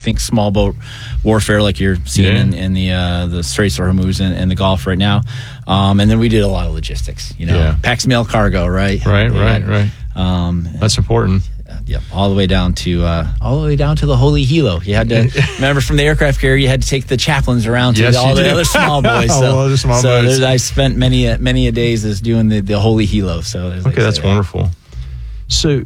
think small boat warfare like you're seeing in the Straits of Hormuz and the Gulf right now. And then we did a lot of logistics, packs mail cargo, right? Right. That's important. Yep, all the way down to the Holy Hilo. You had to remember from the aircraft carrier. You had to take the chaplains around to all the other small boys. So I spent many a days as doing the Holy Hilo. So that's wonderful. So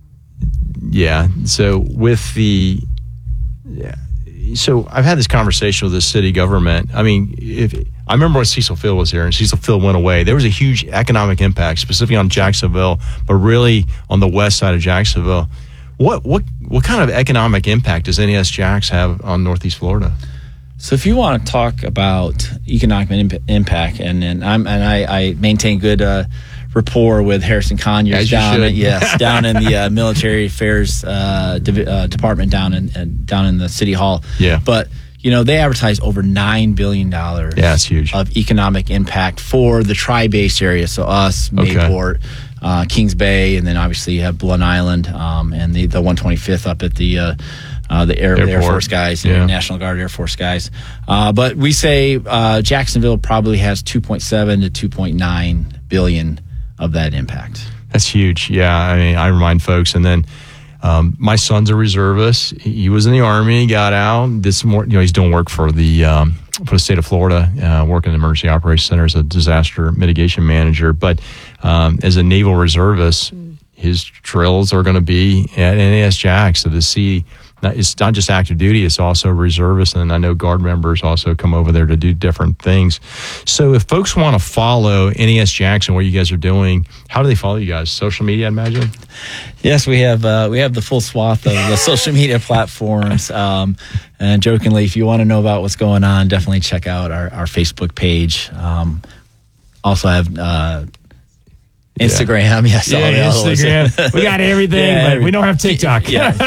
so I've had this conversation with the city government. I mean, I remember when Cecil Field was here and Cecil Field went away, there was a huge economic impact, specifically on Jacksonville, but really on the west side of Jacksonville. What kind of economic impact does NES Jax have on Northeast Florida? So if you want to talk about economic impact, and I maintain good rapport with Harrison Conyers down in the military affairs department down in the city hall. Yeah, but they advertise over $9 billion. Yeah, that's huge. Of economic impact for the Tri-Base area. So us, Mayport, Kings Bay, and then obviously you have Blunt Island and the 125th up at the Air Force guys, National Guard Air Force guys. But we say Jacksonville probably has 2.7 to 2.9 billion of that impact. That's huge. Yeah, I mean, I remind folks, and then my son's a reservist. He was in the Army, got out. He's doing work for the state of Florida, working in the Emergency Operations Center as a disaster mitigation manager. But as a naval reservist, his drills are going to be at NES Jax. So it's not just active duty, it's also reservists, and I know Guard members also come over there to do different things. So if folks want to follow NES Jax and what you guys are doing, how do they follow you guys? Social media, I imagine? Yes, we have the full swath of the social media platforms. And jokingly, if you want to know about what's going on, definitely check out our Facebook page. Also have Instagram, yes. Instagram. We got everything, but we don't have TikTok.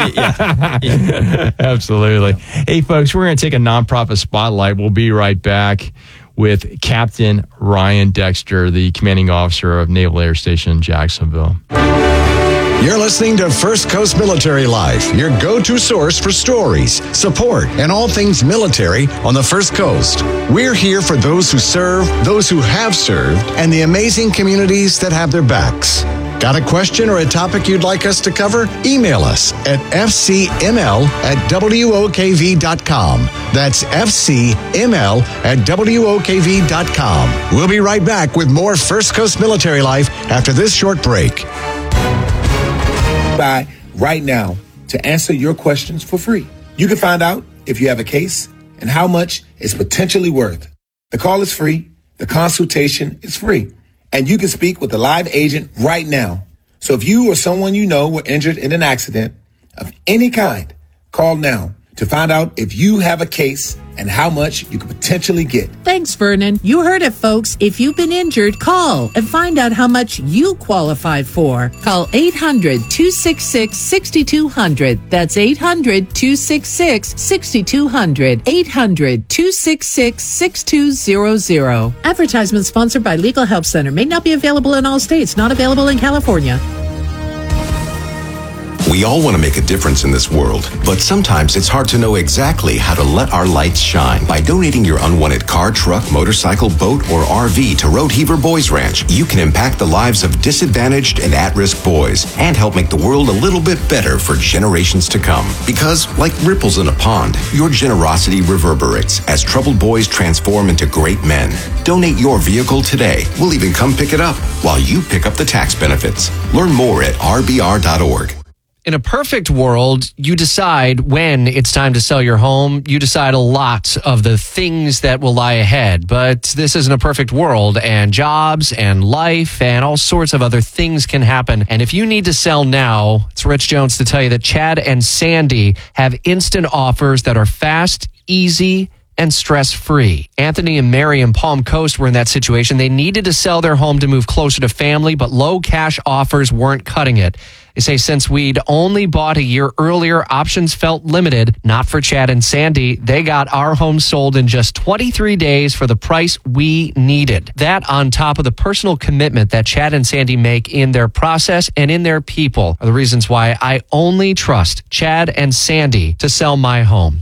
Absolutely. Hey, folks, we're going to take a nonprofit spotlight. We'll be right back with Captain Ryan Dexter, the commanding officer of Naval Air Station Jacksonville. You're listening to First Coast Military Life, your go-to source for stories, support, and all things military on the First Coast. We're here for those who serve, those who have served, and the amazing communities that have their backs. Got a question or a topic you'd like us to cover? Email us at fcml@wokv.com. That's fcml@wokv.com. We'll be right back with more First Coast Military Life after this short break. Right now to answer your questions for free. You can find out if you have a case and how much it's potentially worth. The call is free. The consultation is free. And you can speak with a live agent right now. So if you or someone you know were injured in an accident of any kind, call now to find out if you have a case and how much you could potentially get. Thanks, Vernon. You heard it, folks. If you've been injured, call and find out how much you qualify for. Call 800-266-6200. That's 800-266-6200. 800-266-6200. Advertisement sponsored by Legal Help Center. May not be available in all states. Not available in California. We all want to make a difference in this world, but sometimes it's hard to know exactly how to let our lights shine. By donating your unwanted car, truck, motorcycle, boat, or RV to Road Heaver Boys Ranch, you can impact the lives of disadvantaged and at-risk boys and help make the world a little bit better for generations to come. Because, like ripples in a pond, your generosity reverberates as troubled boys transform into great men. Donate your vehicle today. We'll even come pick it up while you pick up the tax benefits. Learn more at rbr.org. In a perfect world, you decide when it's time to sell your home. You decide a lot of the things that will lie ahead. But this isn't a perfect world, and jobs and life and all sorts of other things can happen. And if you need to sell now, it's Rich Jones to tell you that Chad and Sandy have instant offers that are fast, easy, and stress-free. Anthony and Mary in Palm Coast were in that situation. They needed to sell their home to move closer to family, but low cash offers weren't cutting it. They say since we'd only bought a year earlier, options felt limited. Not for Chad and Sandy. They got our home sold in just 23 days for the price we needed. That on top of the personal commitment that Chad and Sandy make in their process and in their people are the reasons why I only trust Chad and Sandy to sell my home.